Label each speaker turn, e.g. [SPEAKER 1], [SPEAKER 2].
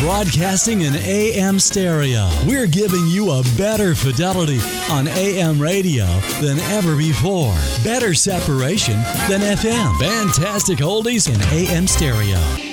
[SPEAKER 1] Broadcasting in AM stereo. We're giving you a better fidelity on AM radio than ever before. Better separation than FM. Fantastic oldies in AM stereo.